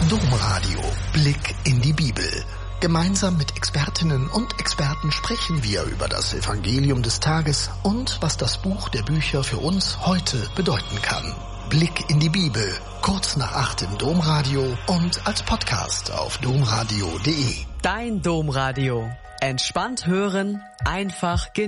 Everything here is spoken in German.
Domradio. Blick in die Bibel. Gemeinsam mit Expertinnen und Experten sprechen wir über das Evangelium des Tages und was das Buch der Bücher für uns heute bedeuten kann. Blick in die Bibel, kurz nach 8 im Domradio und als Podcast auf domradio.de. Dein Domradio. Entspannt hören, einfach genießen.